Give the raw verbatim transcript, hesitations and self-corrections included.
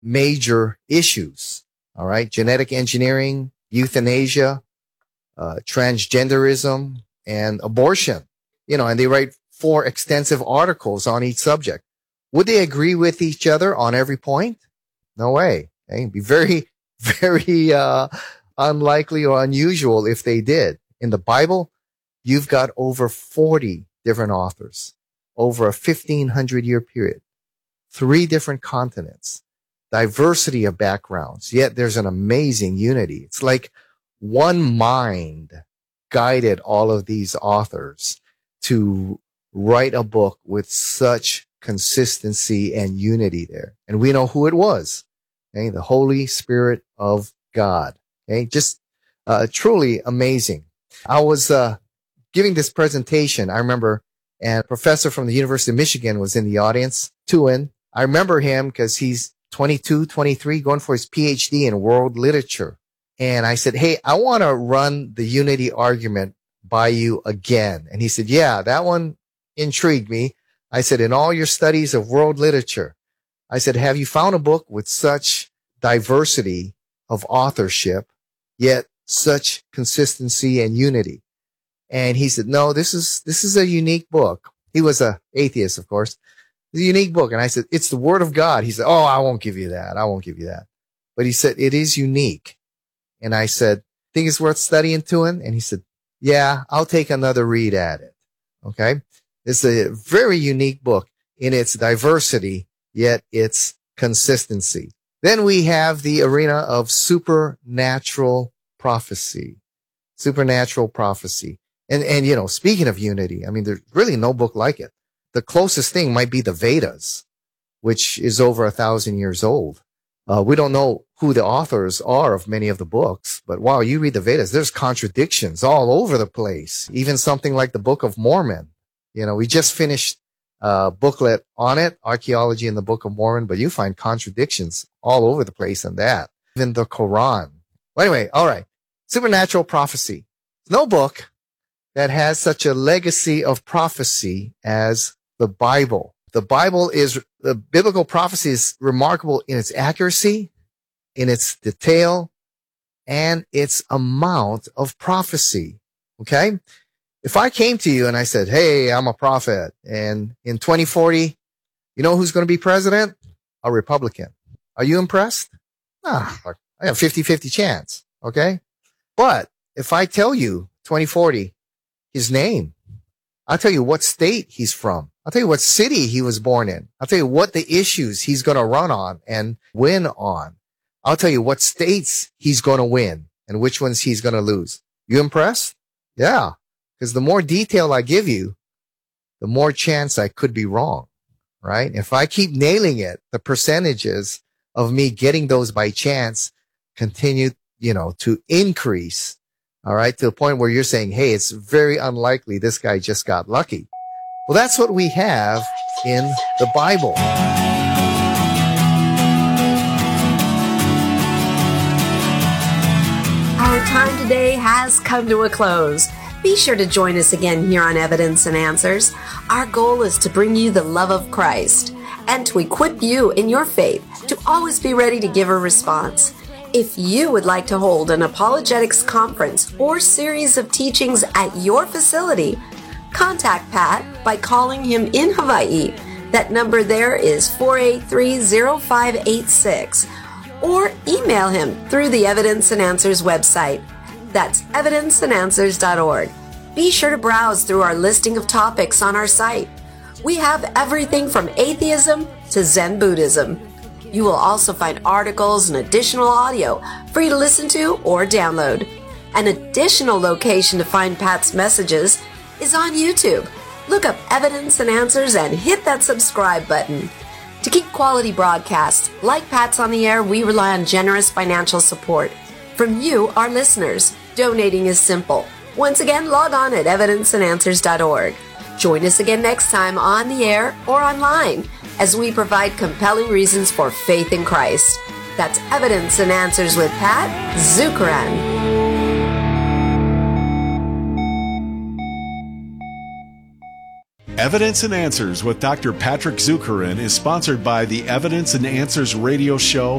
major issues. All right. Genetic engineering, euthanasia, uh, transgenderism, and abortion. You know, and they write four extensive articles on each subject. Would they agree with each other on every point? No way. Okay? It'd be very, very uh, unlikely or unusual if they did. In the Bible, you've got over forty different authors over a fifteen hundred year period, three different continents, diversity of backgrounds, yet there's an amazing unity. It's like one mind guided all of these authors to write a book with such consistency and unity there. And we know who it was. Okay? The Holy Spirit of God. Okay? Just uh, truly amazing. I was uh, giving this presentation, I remember, and a professor from the University of Michigan was in the audience, Tuan. I remember him because he's twenty-two, twenty-three, going for his P H D in world literature. And I said, hey, I want to run the unity argument by you again. And he said, yeah, that one intrigued me. I said, in all your studies of world literature, I said, have you found a book with such diversity of authorship, yet such consistency and unity? And he said, no, this is, this is a unique book. He was a atheist, of course. It's a unique book. And I said, it's the Word of God. He said, oh, I won't give you that. I won't give you that. But he said, it is unique. And I said, think it's worth studying, Tuan? And he said, yeah, I'll take another read at it. Okay. It's a very unique book in its diversity, yet its consistency. Then we have the arena of supernatural prophecy, supernatural prophecy. And, and, you know, speaking of unity, I mean, there's really no book like it. The closest thing might be the Vedas, which is over a thousand years old. Uh, we don't know who the authors are of many of the books, but wow, you read the Vedas, there's contradictions all over the place. Even something like the Book of Mormon. You know, we just finished a booklet on it, Archaeology in the Book of Mormon, but you find contradictions all over the place in that. Even the Quran. Well, anyway, all right. Supernatural prophecy. No book that has such a legacy of prophecy as the Bible. The Bible is, the biblical prophecy is remarkable in its accuracy, in its detail, and its amount of prophecy. Okay? If I came to you and I said, hey, I'm a prophet, and in twenty forty, you know who's going to be president? A Republican. Are you impressed? Ah, I have fifty-fifty chance. Okay? But if I tell you twenty forty, his name, I'll tell you what state he's from. I'll tell you what city he was born in. I'll tell you what the issues he's going to run on and win on. I'll tell you what states he's going to win and which ones he's going to lose. You impressed? Yeah. Because the more detail I give you, the more chance I could be wrong, right? If I keep nailing it, the percentages of me getting those by chance continue, you know, to increase. All right. To the point where you're saying, hey, it's very unlikely this guy just got lucky. Well, that's what we have in the Bible. Our time today has come to a close. Be sure to join us again here on Evidence and Answers. Our goal is to bring you the love of Christ and to equip you in your faith to always be ready to give a response. If you would like to hold an apologetics conference or series of teachings at your facility, contact Pat by calling him in Hawaii. That number there is four eight three, zero five eight six. Or email him through the Evidence and Answers website. That's evidence and answers dot org. Be sure to browse through our listing of topics on our site. We have everything from atheism to Zen Buddhism. You will also find articles and additional audio for you to listen to or download. An additional location to find Pat's messages is on YouTube. Look up Evidence and Answers and hit that subscribe button. To keep quality broadcasts like Pat's on the air, we rely on generous financial support from you, our listeners. Donating is simple. Once again, log on at evidence and answers dot org. Join us again next time on the air or online as we provide compelling reasons for faith in Christ. That's Evidence and Answers with Pat Zukeran. Evidence and Answers with Doctor Patrick Zukeran is sponsored by the Evidence and Answers radio show